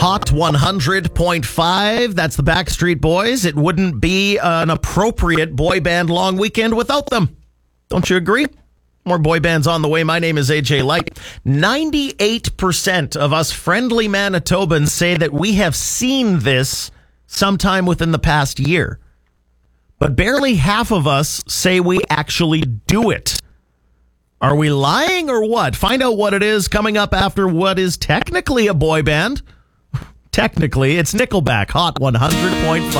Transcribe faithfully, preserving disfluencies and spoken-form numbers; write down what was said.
Hot one hundred point five, that's the Backstreet Boys. It wouldn't be an appropriate boy band long weekend without them. Don't you agree? More boy bands on the way. My name is A J Light. ninety-eight percent of us friendly Manitobans say that we have seen this sometime within the past year. But barely half of us say we actually do it. Are we lying or what? Find out what it is coming up after what is technically a boy band. Technically, it's Nickelback, Hot one hundred point five.